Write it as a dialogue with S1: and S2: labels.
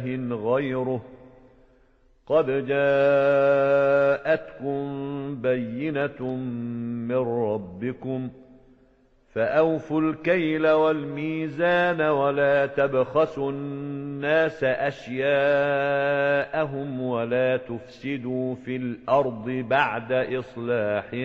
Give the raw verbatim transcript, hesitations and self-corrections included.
S1: غيره قد جاءتكم بينة من ربكم فأوفوا الكيل والميزان ولا تبخسوا الناس أشياءهم ولا تفسدوا في الأرض بعد إصلاحها